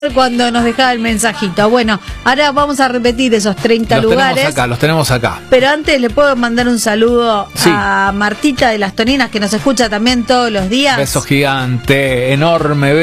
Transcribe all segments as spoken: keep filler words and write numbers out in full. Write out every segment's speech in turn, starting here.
cuando nos dejaba el mensajito. Bueno, ahora vamos a repetir esos treinta los lugares. Tenemos acá, los tenemos acá. Pero antes le puedo mandar un saludo sí. a Martita de Las Toninas, que nos escucha también todos los días. Beso gigante, enorme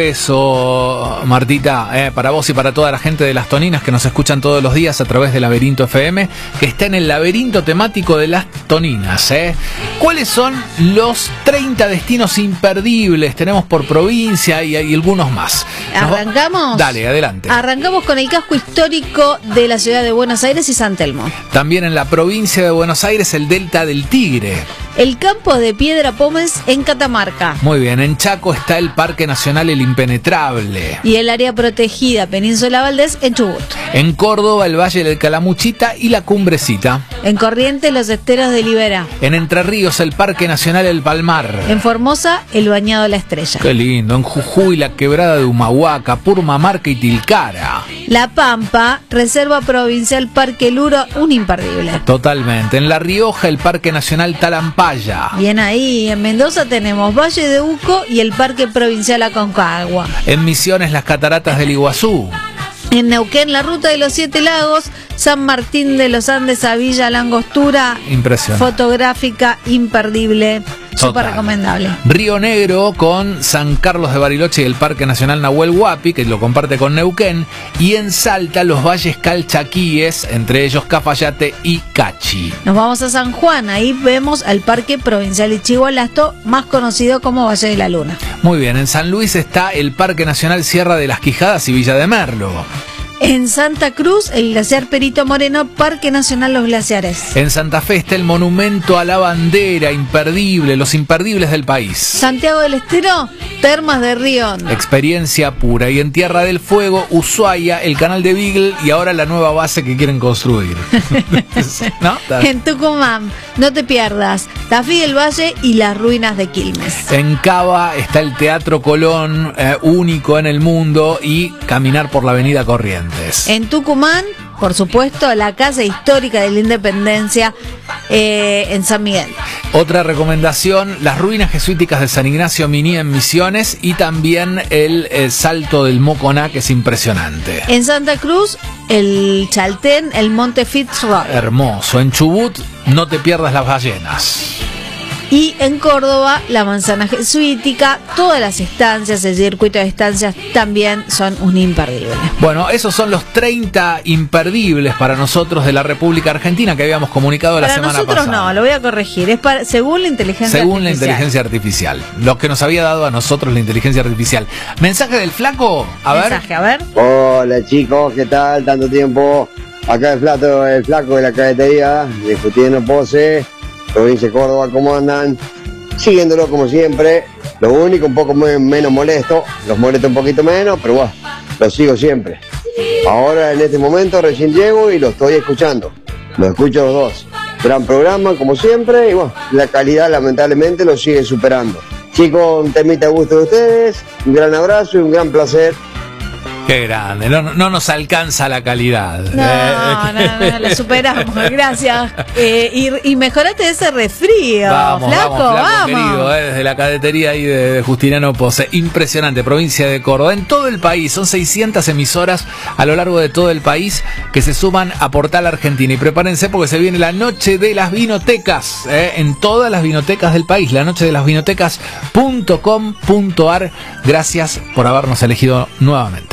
beso, Martita, eh, para vos y para toda la gente de Las Toninas que nos escuchan todos los días a través de Laberinto F M, que está en el laberinto temático de Las Toninas. Eh. ¿Cuáles son los treinta destinos imperdibles? Tenemos por provincia y hay algunos más. ¿Arrancamos? Dale, adelante. Arrancamos con el casco histórico de la ciudad de Buenos Aires y San Telmo. También en la provincia de Buenos Aires, el Delta del Tigre. El campo de Piedra Pómez en Catamarca. Muy bien, en Chaco está el Parque Nacional El Impenetrable. Y el área protegida Península Valdés en Chubut. En Córdoba, el Valle del Calamuchita y la Cumbrecita. En Corrientes, los esteros de Liberá. En Entre Ríos, el Parque Nacional El Palmar. En Formosa, el Bañado La Estrella. Qué lindo. En Jujuy, la Quebrada de Humahuaca, Purmamarca y Tilcara. La Pampa, Reserva Provincial Parque Luro, un imperdible. Totalmente. En La Rioja, el Parque Nacional Talampaya. Bien ahí. En Mendoza tenemos Valle de Uco y el Parque Provincial Aconcagua. En Misiones, las Cataratas del Iguazú. En Neuquén, la Ruta de los Siete Lagos, San Martín de los Andes a Villa La Angostura. Impresionante. Fotográfica, imperdible. Súper recomendable. Río Negro con San Carlos de Bariloche y el Parque Nacional Nahuel Huapi, que lo comparte con Neuquén. Y en Salta, los valles calchaquíes, entre ellos Cafayate y Cachi. Nos vamos a San Juan, ahí vemos al Parque Provincial Ichigualasto, más conocido como Valle de la Luna. Muy bien, en San Luis está el Parque Nacional Sierra de las Quijadas y Villa de Merlo. En Santa Cruz, el glaciar Perito Moreno, Parque Nacional Los Glaciares. En Santa Fe está el Monumento a la Bandera, imperdible, los imperdibles del país. Santiago del Estero, Termas de Río Hondo. Experiencia pura. Y en Tierra del Fuego, Ushuaia, el canal de Beagle y ahora la nueva base que quieren construir. ¿No? En Tucumán, no te pierdas, Tafí del Valle y las ruinas de Quilmes. En Cava está el Teatro Colón, eh, único en el mundo, y caminar por la Avenida Corrientes. En Tucumán, por supuesto, la Casa Histórica de la Independencia eh, en San Miguel. Otra recomendación, las ruinas jesuíticas de San Ignacio Miní en Misiones y también el, el Salto del Moconá, que es impresionante. En Santa Cruz, el Chaltén, el Monte Fitzroy. Hermoso. En Chubut, no te pierdas las ballenas. Y en Córdoba, la Manzana Jesuítica, todas las estancias, el circuito de estancias también son un imperdible. Bueno, esos son los treinta imperdibles para nosotros de la República Argentina que habíamos comunicado para la semana pasada. Para nosotros no, lo voy a corregir, es para, según la inteligencia según artificial. Según la inteligencia artificial, lo que nos había dado a nosotros la inteligencia artificial. ¿Mensaje del flaco? A Mensaje, ver. a ver. Hola chicos, ¿qué tal? Tanto tiempo. Acá el flaco, el flaco de la cafetería, discutiendo pose. Provincia de Córdoba, ¿cómo andan? Siguiéndolo como siempre, lo único un poco menos molesto, los molesto un poquito menos, pero bueno, lo sigo siempre. Ahora en este momento recién llego y lo estoy escuchando, lo escucho los dos. Gran programa como siempre y bueno, la calidad lamentablemente lo sigue superando. Chicos, un temita a gusto de ustedes, un gran abrazo y un gran placer. Qué grande, no, no nos alcanza la calidad. No, no, no, lo superamos, gracias. Eh, y, y mejorate ese resfrío, vamos, flaco, vamos, flaco vamos. querido, eh, desde la cadetería ahí de, de Justiniano Pose. Impresionante, provincia de Córdoba. En todo el país, son seiscientas emisoras a lo largo de todo el país que se suman a Portal Argentina. Y prepárense porque se viene la noche de las vinotecas, eh, en todas las vinotecas del país, la noche de las vinotecas punto com punto ar. Gracias por habernos elegido nuevamente.